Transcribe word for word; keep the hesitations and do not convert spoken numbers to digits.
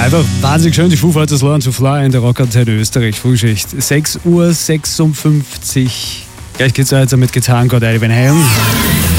einfach wahnsinnig schön, die Foo Fighters Learn to Fly in der Rockantenne Österreich, Frühschicht. sechs Uhr sechsundfünfzig. Gleich geht's weiter mit Gitarren, Gott, Eddie Van Halen.